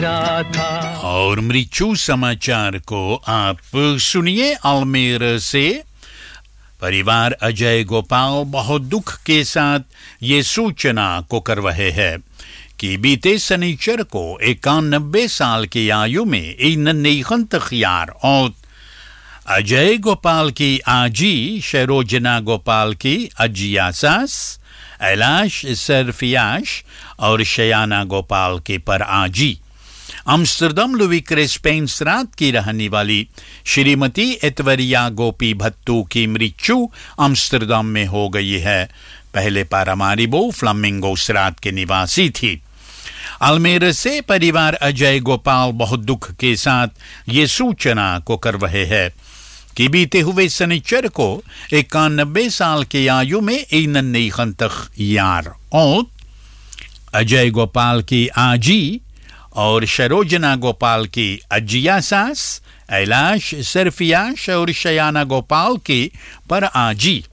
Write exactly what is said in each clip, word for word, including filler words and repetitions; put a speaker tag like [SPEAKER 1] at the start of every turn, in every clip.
[SPEAKER 1] और मृत्यु समाचार को आप सुनिए अल्मेर से। परिवार अजय गोपाल बहुत दुख के साथ ये सूचना को कर रहे हैं कि बीते शनिचर को इक्यानबे साल की आयु में इन निखंतखियार और अजय गोपाल की आजी शरोजना गोपाल की अजियासास, ऐलाश सरफियाश और शयाना गोपाल के पर आजी अम्स्टरडम लुविक्रेस्पेन स्रात की रहने वाली श्रीमती एतवरिया गोपी भत्तू की मृत्यु अम्स्टरडम में हो गई है। पहले पारामारिबो फ्लामिंगो स्रात के निवासी थी। अल्मेर से परिवार अजय गोपाल बहुत दुख के साथ ये सूचना को कर रहे हैं कि बीते हुए शनिचर को इक्यानबे साल की आयु में इन निखंतख यार और अजय गोपाल की आजी और शरोजना गोपाल की अजियासास, ऐलाश सरफियाश और शयाना गोपाल की पर आजी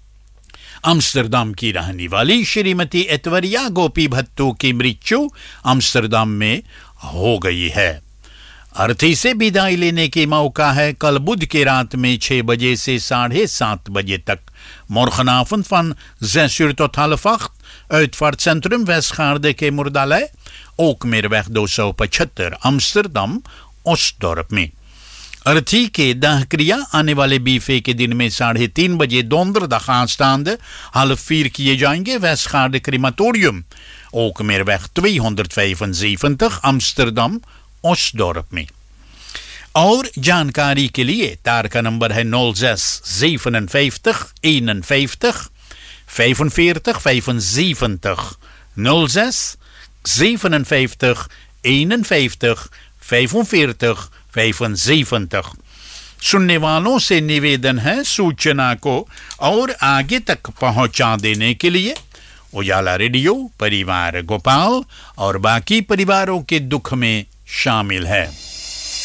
[SPEAKER 1] अम्स्टरडम की रहने वाली श्रीमती एतवरिया गोपी भत्तू की मृत्यु अम्स्टरडम में हो गई है। अर्थी से विदाई लेने की मौका है कल बुध की रात में छह बजे से साढ़े सात बजे तक मोरखनाफन फन ज़ेशुर तोथालफख्त Uitvaartcentrum Westgaarde के मुर्दालय ओकमेरweg दो सौ पचहत्तर अम्स्टरडम ओस्टडोर्प में। अर्थी के दाहक्रिया आने वाले बीफे के दिन में साढ़े तीन बजे दोंदर दखास्तांद हलफीर किए जाएंगे वेस्टगार्ड क्रिमाटोरियम ओकमेरweg tweehonderdvijfenzeventig अम्स्टरडम ओस्टडोर्प में। और जानकारी के लिए तार का नंबर है nul zes zevenenvijftig eenenvijftig vijfenveertig vijfenzeventig nul zes zevenenvijftig eenenvijftig vijfenveertig vijfenzeventig। सुनने वालों से निवेदन है सूचना को और आगे तक पहुंचा देने के लिए उजाला रेडियो परिवार गोपाल और बाकी परिवारों के दुख में शामिल है।